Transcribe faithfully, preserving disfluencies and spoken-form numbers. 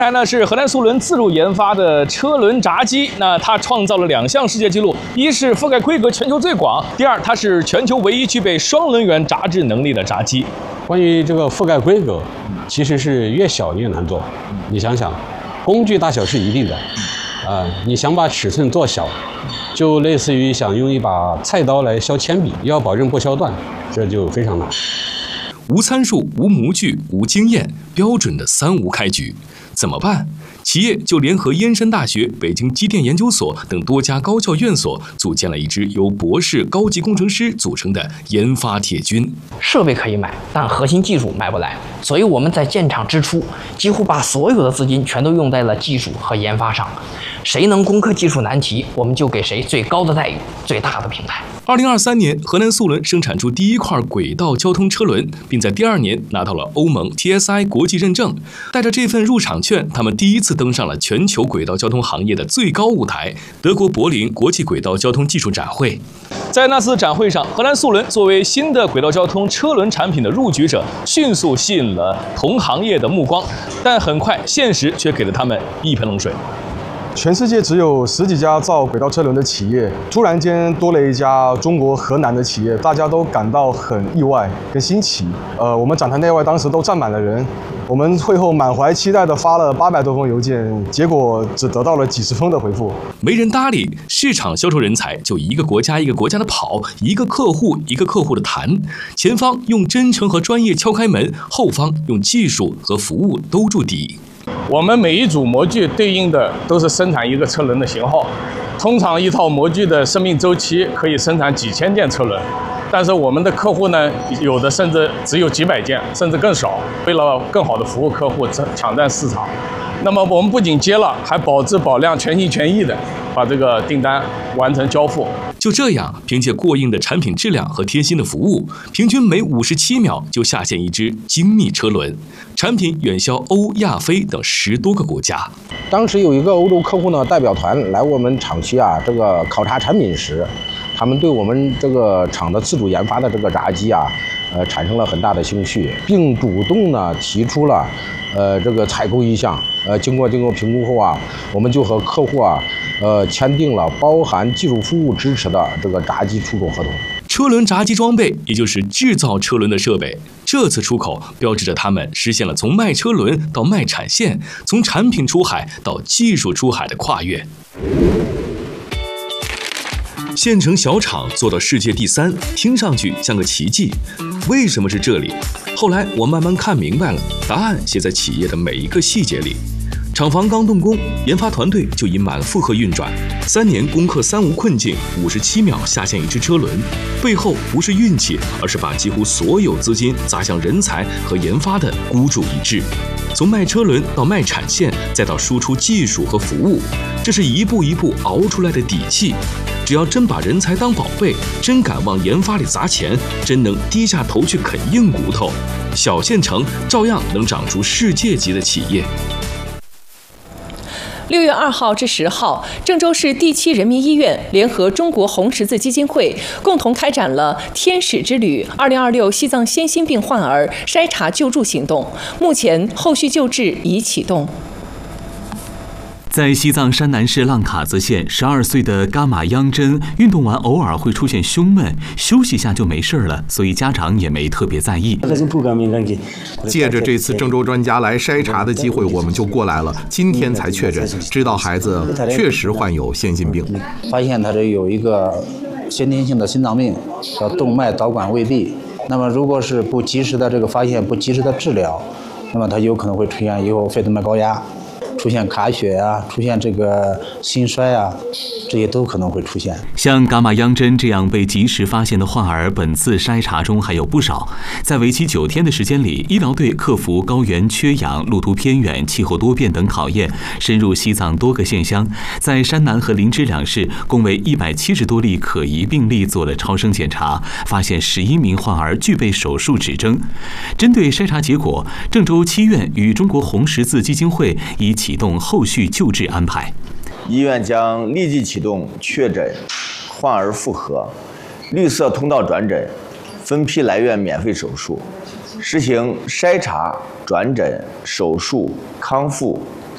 哎，那是荷兰速轮自主研发的车轮闸机，那它创造了两项世界纪录：一是覆盖规格全球最广，第二，它是全球唯一具备双能源闸制能力的闸机。 关于这个覆盖规格，其实是越小越难做。你想想，工具大小是一定的，啊、呃，你想把尺寸做小，就类似于想用一把菜刀来削铅笔，要保证不削断，这就非常难。 无参数、无模具、无经验，标准的三无开局。怎么办？企业就联合燕山大学、北京机电研究所等多家高校院所，组建了一支由博士、高级工程师组成的研发铁军。 设备可以买，但核心技术买不来，所以我们在建厂之初，几乎把所有的资金全都用在了技术和研发上。谁能攻克技术难题，我们就给谁最高的待遇、最大的平台。 二零二三年，荷兰速轮生产出第一块轨道交通车轮，并在第二年拿到了欧盟 T S I 国际认证。带着这份入场券，他们第一次登上了全球轨道交通行业的最高舞台——德国柏林国际轨道交通技术展会。 在那次展会上，荷兰速轮作为新的轨道交通车轮产品的入局者，迅速吸引了同行业的目光，但很快，现实却给了他们一盆冷水。 全世界只有十几家造轨道车轮的企业，突然间多了一家中国河南的企业，大家都感到很意外跟新奇。呃，我们展台内外当时都站满了人，我们会后满怀期待地发了八百多封邮件，结果只得到了几十封的回复。 没人搭理，市场销售人才就一个国家一个国家的跑，一个客户一个客户的谈。前方用真诚和专业敲开门，后方用技术和服务兜住底。 我们每一组模具对应的都是生产一个车轮的型号，通常一套模具的生命周期可以生产几千件车轮，但是我们的客户呢，有的甚至只有几百件，甚至更少。为了更好的服务客户，抢占市场，那么我们不仅接了，还保质保量，全心全意的把这个订单完成交付。 就这样，凭借过硬的产品质量和贴心的服务，平均每五十七秒就下线一只精密车轮，产品远销欧、亚、非等十多个国家。 当时有一个欧洲客户呢，代表团来我们厂区啊，这个考察产品时，他们对我们这个厂的自主研发的这个闸机啊，呃，产生了很大的兴趣，并主动呢提出了，呃，这个采购意向。呃，经过经过评估后啊，我们就和客户啊，呃，签订了包含技术服务支持的这个闸机出口合同。 车轮闸机装备，也就是制造车轮的设备，这次出口标志着他们实现了从卖车轮到卖产线，从产品出海到技术出海的跨越。县城小厂做到世界第三，听上去像个奇迹。为什么是这里？后来我慢慢看明白了，答案写在企业的每一个细节里。厂房刚动工，研发团队就已满负荷运转，三年攻克三无困境，五十七秒下线一只车轮。背后不是运气，而是把几乎所有资金砸向人才和研发的孤注一掷。从卖车轮到卖产线，再到输出技术和服务，这是一步一步熬出来的底气。只要真把人才当宝贝，真敢往研发里砸钱，真能低下头去啃硬骨头，小县城照样能长出世界级的企业。 六月二号至十号，郑州市第七人民医院联合中国红十字基金会共同开展了“天使之旅”二零二六西藏先心病患儿筛查救助行动，目前后续救治已启动。 在西藏山南市浪卡子县，十二岁的伽马央真运动完偶尔会出现胸闷，休息下就没事了，所以家长也没特别在意。 借着这次郑州专家来筛查的机会，我们就过来了。今天才确诊，知道孩子确实患有先心病， 发现他这有一个先天性的心脏病，叫动脉导管未闭。那么如果是不及时的这个发现，不及时的治疗，那么他有可能会出现以后肺动脉高压。出现卡血啊，出现这个心衰啊，这些都可能会出现。 像伽马央真这样被及时发现的患儿，本次筛查中还有不少。在为期九天的时间里，医疗队克服高原缺氧、路途偏远、气候多变等考验，深入西藏多个县乡，在山南和林芝两市共为一百七十多例可疑病例做了超声检查，发现十一名患儿具备手术指征。针对筛查结果，郑州七院与中国红十字基金会已启动后续救治安排。 医院将立即启动确诊、患儿复核、绿色通道转诊、分批来院免费手术，实行筛查、转诊、手术、康复、